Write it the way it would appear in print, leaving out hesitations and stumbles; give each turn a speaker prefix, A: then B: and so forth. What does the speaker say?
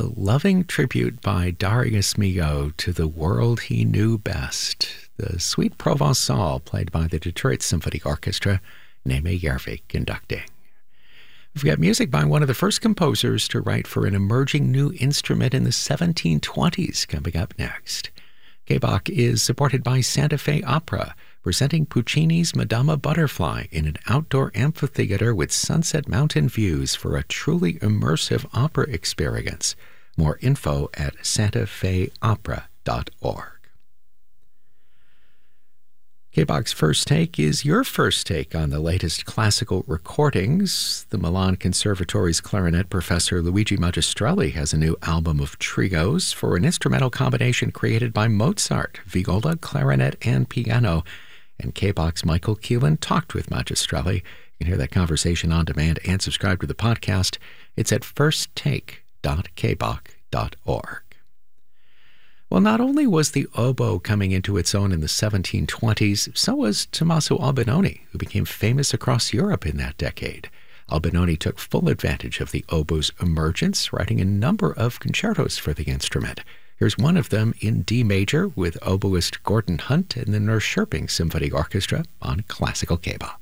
A: A loving tribute by Darius Milhaud to the world he knew best. The Suite Provençale, played by the Detroit Symphony Orchestra, Németh Järvik conducting. We've got music by one of the first composers to write for an emerging new instrument in the 1720s coming up next. K-Bach is supported by Santa Fe Opera, presenting Puccini's Madama Butterfly in an outdoor amphitheater with sunset mountain views for a truly immersive opera experience. More info at santafeopera.org. K-Bach's First Take is your first take on the latest classical recordings. The Milan Conservatory's clarinet professor Luigi Magistrelli has a new album of trios for an instrumental combination created by Mozart, viola, clarinet, and piano. And K-Bach's Michael Keelan talked with Magistrelli. You can hear that conversation on demand and subscribe to the podcast. It's at firsttake.kbach.org. Well, not only was the oboe coming into its own in the 1720s, so was Tommaso Albinoni, who became famous across Europe in that decade. Albinoni took full advantage of the oboe's emergence, writing a number of concertos for the instrument. Here's one of them in D major with oboist Gordon Hunt and the Norrköping Symphony Orchestra on Classical K-Bach.